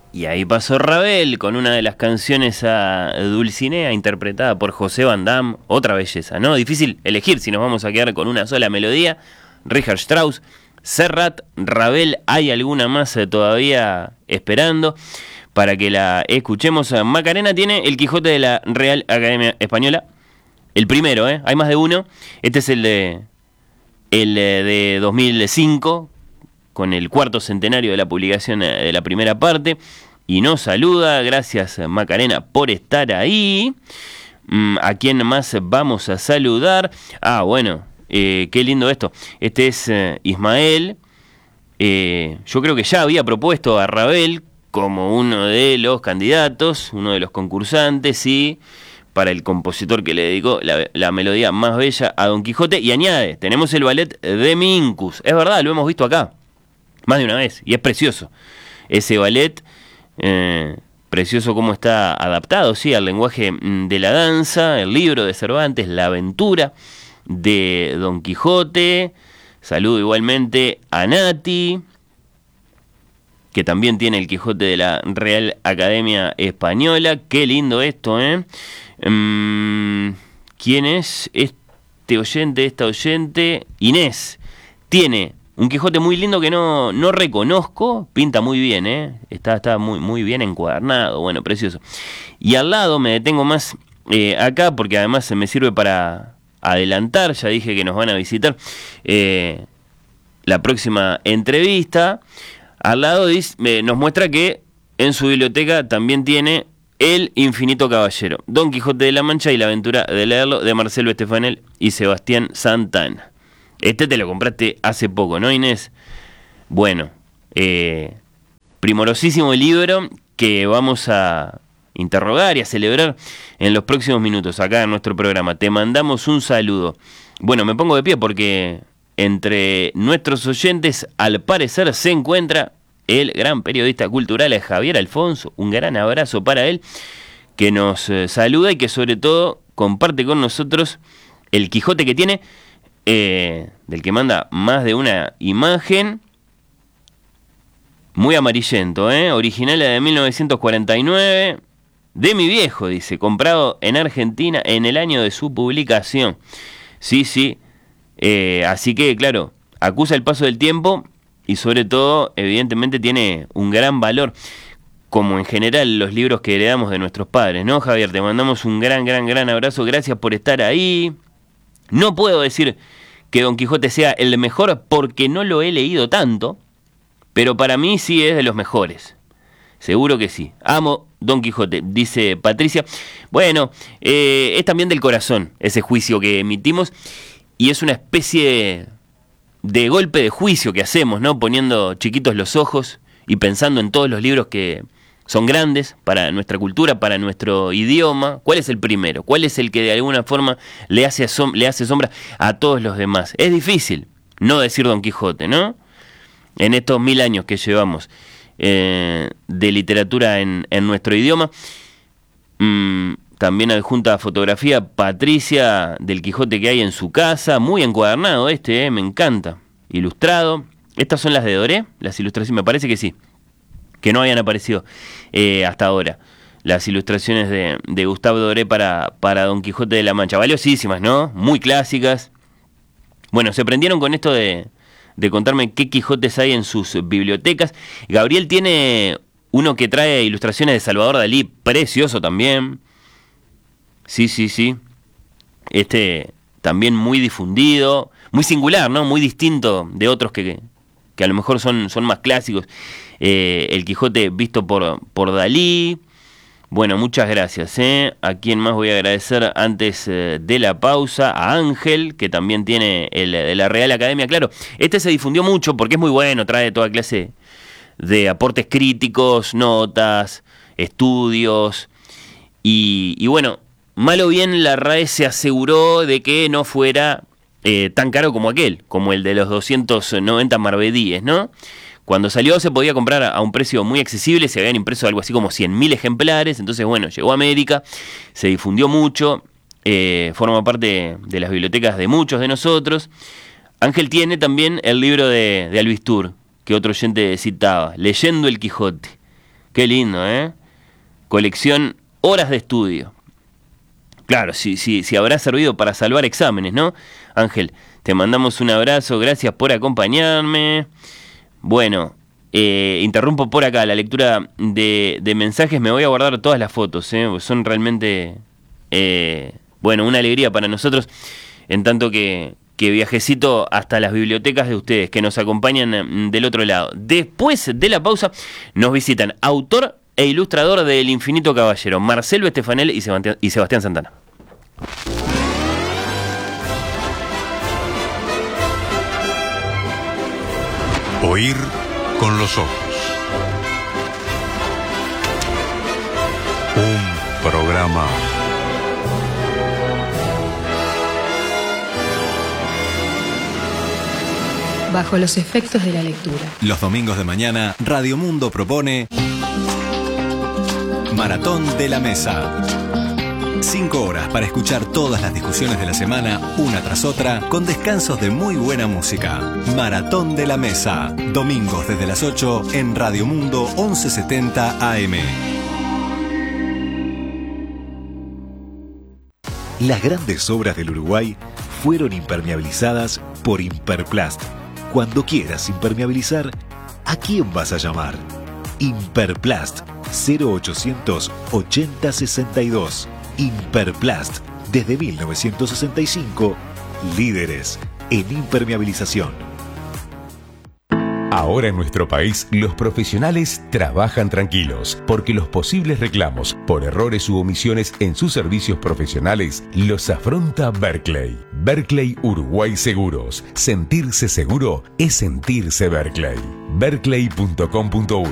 Y ahí pasó Ravel con una de las canciones a Dulcinea, interpretada por José Van Damme. Otra belleza, ¿no? Difícil elegir si nos vamos a quedar con una sola melodía. Richard Strauss, Serrat, Ravel. ¿Hay alguna más todavía esperando para que la escuchemos? Macarena tiene El Quijote de la Real Academia Española. El primero, ¿eh? Hay más de uno. Este es el de 2005, con el cuarto centenario de la publicación de la primera parte, y nos saluda. Gracias, Macarena, por estar ahí. ¿A quién más vamos a saludar? Bueno, qué lindo esto. Este es Ismael. Yo creo que ya había propuesto a Ravel como uno de los candidatos, uno de los concursantes, sí, para el compositor que le dedicó la melodía más bella a Don Quijote. Y añade, tenemos el ballet de Minkus. Es verdad, lo hemos visto acá más de una vez, y es precioso ese ballet, precioso cómo está adaptado, sí, al lenguaje de la danza, el libro de Cervantes, la aventura de Don Quijote. Saludo igualmente a Nati, que también tiene El Quijote de la Real Academia Española. Qué lindo esto, ¿eh? ¿Quién es este oyente, esta oyente? Inés. Tiene un Quijote muy lindo que no reconozco, pinta muy bien, está muy bien encuadernado, bueno, precioso. Y al lado me detengo más acá, porque además se me sirve para adelantar, ya dije que nos van a visitar la próxima entrevista. Al lado nos muestra que en su biblioteca también tiene El Infinito Caballero, Don Quijote de la Mancha y la aventura de leerlo, de Marcelo Estefanel y Sebastián Santana. Este te lo compraste hace poco, ¿no, Inés? Bueno, primorosísimo libro que vamos a interrogar y a celebrar en los próximos minutos acá en nuestro programa. Te mandamos un saludo. Bueno, me pongo de pie porque entre nuestros oyentes, al parecer, se encuentra el gran periodista cultural Javier Alfonso. Un gran abrazo para él, que nos saluda y que sobre todo comparte con nosotros el Quijote que tiene, del que manda más de una imagen. Muy amarillento, original de 1949, de mi viejo, dice, comprado en Argentina en el año de su publicación. Sí, así que claro, acusa el paso del tiempo y sobre todo, evidentemente, tiene un gran valor, como en general los libros que heredamos de nuestros padres, ¿no, Javier? Te mandamos un gran abrazo, gracias por estar ahí. No puedo decir que Don Quijote sea el mejor porque no lo he leído tanto, pero para mí sí es de los mejores. Seguro que sí. Amo Don Quijote, dice Patricia. Bueno, es también del corazón ese juicio que emitimos y es una especie de golpe de juicio que hacemos, ¿no? Poniendo chiquitos los ojos y pensando en todos los libros que son grandes para nuestra cultura, para nuestro idioma. ¿Cuál es el primero? ¿Cuál es el que de alguna forma le hace sombra a todos los demás? Es difícil no decir Don Quijote, ¿no? En estos 1000 años que llevamos de literatura en nuestro idioma. También adjunta fotografía Patricia del Quijote que hay en su casa. Muy encuadernado me encanta. Ilustrado. Estas son las de Doré, las ilustraciones, me parece que sí, que no habían aparecido hasta ahora. Las ilustraciones de Gustave Doré para Don Quijote de la Mancha. Valiosísimas, ¿no? Muy clásicas. Bueno, se prendieron con esto de contarme qué Quijotes hay en sus bibliotecas. Gabriel tiene uno que trae ilustraciones de Salvador Dalí, precioso también. Sí. También muy difundido, muy singular, ¿no? Muy distinto de otros que a lo mejor son más clásicos. El Quijote visto por Dalí. Bueno, muchas gracias. ¿A quién más voy a agradecer antes de la pausa? A Ángel, que también tiene el de la Real Academia. Claro, se difundió mucho porque es muy bueno, trae toda clase de aportes críticos, notas, estudios. Y bueno, mal o bien la RAE se aseguró de que no fuera tan caro como como el de los 290 maravedíes, ¿no? Cuando salió se podía comprar a un precio muy accesible, se habían impreso algo así como 100.000 ejemplares, entonces bueno, llegó a América, se difundió mucho, forma parte de las bibliotecas de muchos de nosotros. Ángel tiene también el libro de Albistur, que otro oyente citaba, Leyendo el Quijote, Qué lindo, ¿eh? Colección Horas de Estudio. Claro, sí, habrá servido para salvar exámenes, ¿no? Ángel, te mandamos un abrazo, gracias por acompañarme. Bueno, interrumpo por acá la lectura de mensajes, me voy a guardar todas las fotos, son realmente, bueno, una alegría para nosotros, en tanto que viajecito hasta las bibliotecas de ustedes, que nos acompañan del otro lado. Después de la pausa, nos visitan autor e ilustrador del Infinito Caballero, Marcelo Estefanel y Sebastián Santana. Oír con los ojos. Un programa bajo los efectos de la lectura. Los domingos de mañana, Radio Mundo propone Maratón de la Mesa. 5 horas para escuchar todas las discusiones de la semana, una tras otra, con descansos de muy buena música. Maratón de la Mesa. Domingos desde las 8 en Radio Mundo 1170 AM. Las grandes obras del Uruguay fueron impermeabilizadas por Imperplast. Cuando quieras impermeabilizar, ¿a quién vas a llamar? Imperplast 0800 80 62. Imperplast, desde 1965, líderes en impermeabilización. Ahora en nuestro país, los profesionales trabajan tranquilos, porque los posibles reclamos por errores u omisiones en sus servicios profesionales los afronta Berkeley. Berkeley Uruguay Seguros. Sentirse seguro es sentirse Berkeley. Berkeley.com.uy.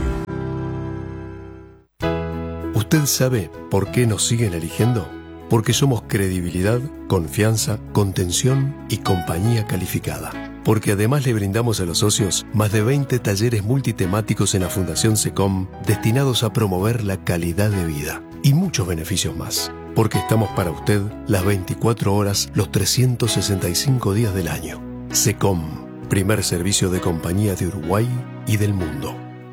¿Usted sabe por qué nos siguen eligiendo? Porque somos credibilidad, confianza, contención y compañía calificada. Porque además le brindamos a los socios más de 20 talleres multitemáticos en la Fundación SECOM destinados a promover la calidad de vida y muchos beneficios más. Porque estamos para usted las 24 horas, los 365 días del año. SECOM, primer servicio de compañía de Uruguay y del mundo.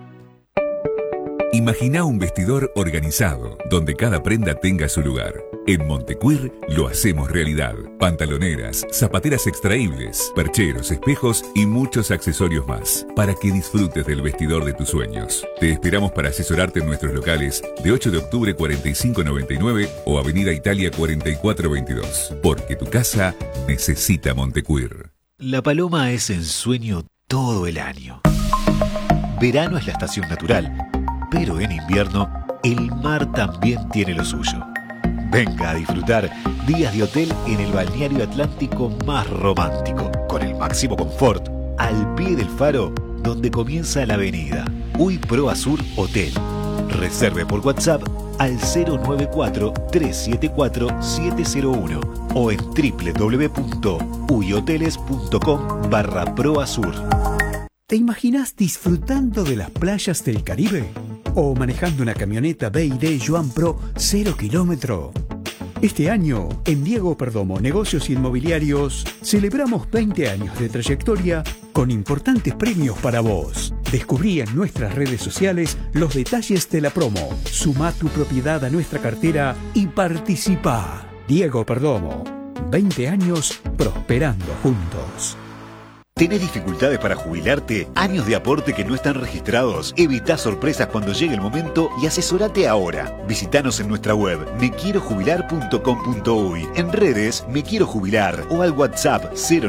Imagina un vestidor organizado, donde cada prenda tenga su lugar. En Montecuir lo hacemos realidad. Pantaloneras, zapateras extraíbles, percheros, espejos y muchos accesorios más, para que disfrutes del vestidor de tus sueños. Te esperamos para asesorarte en nuestros locales de 8 de octubre 4599 o Avenida Italia 4422, porque tu casa necesita Montecuir. La paloma es ensueño todo el año. Verano es la estación natural, pero en invierno el mar también tiene lo suyo. Venga a disfrutar días de hotel en el balneario atlántico más romántico, con el máximo confort, al pie del faro donde comienza la avenida. UI Pro Azur Hotel. Reserve por WhatsApp al 094-374-701 o en www.uihoteles.com/proazur. ¿Te imaginas disfrutando de las playas del Caribe? ¿O manejando una camioneta BYD Joan Pro 0 kilómetro? Este año, en Diego Perdomo Negocios Inmobiliarios, celebramos 20 años de trayectoria con importantes premios para vos. Descubrí en nuestras redes sociales los detalles de la promo. Suma tu propiedad a nuestra cartera y participa. Diego Perdomo, 20 años prosperando juntos. ¿Tenés dificultades para jubilarte? ¿Años de aporte que no están registrados? Evitá sorpresas cuando llegue el momento y asesorate ahora. Visítanos en nuestra web mequierojubilar.com.uy, en redes Me Quiero Jubilar o al WhatsApp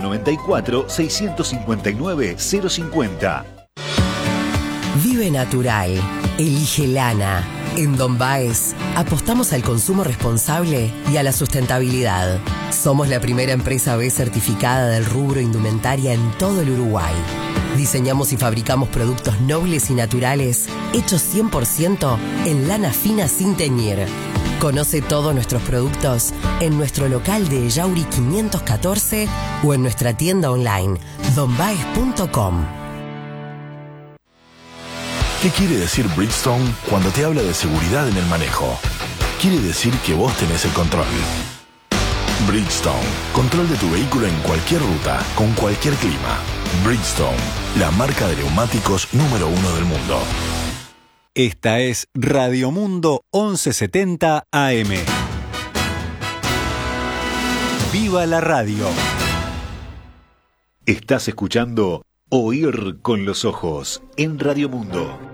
094-659-050. Vive natural. Elige lana. En Don Baez apostamos al consumo responsable y a la sustentabilidad. Somos la primera empresa B certificada del rubro indumentaria en todo el Uruguay. Diseñamos y fabricamos productos nobles y naturales hechos 100% en lana fina sin teñir. Conoce todos nuestros productos en nuestro local de Yauri 514 o en nuestra tienda online donbaez.com. ¿Qué quiere decir Bridgestone cuando te habla de seguridad en el manejo? Quiere decir que vos tenés el control. Bridgestone, control de tu vehículo en cualquier ruta, con cualquier clima. Bridgestone, la marca de neumáticos número 1 del mundo. Esta es Radio Mundo 1170 AM. ¡Viva la radio! Estás escuchando Oír con los Ojos en Radio Mundo.